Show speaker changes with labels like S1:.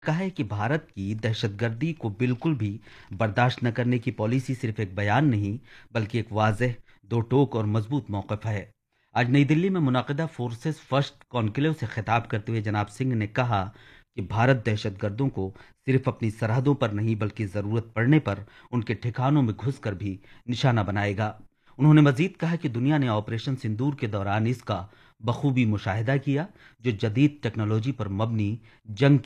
S1: कहा है कि भारत की दहशतगर्दी को बिल्कुल भी बर्दाश्त न करने की पॉलिसी सिर्फ एक बयान नहीं, बल्कि एक वाज़ेह, दो टोक और मजबूत मौक़िफ़ है। आज नई दिल्ली में मुनाकिदा फोर्सेस फर्स्ट कॉन्क्लेव से खिताब करते हुए जनाब सिंह ने कहा कि भारत दहशतगर्दों को सिर्फ अपनी सरहदों पर नहीं, बल्कि ज़रूरत पड़ने पर उनके ठिकानों में घुसकर भी निशाना बनाएगा। उन्होंने मजीद कहा कि दुनिया ने ऑपरेशन सिंदूर के दौरान इसका बखूबी मुशाहिदा किया, जो जदीद टेक्नोलॉजी पर मबनी जंग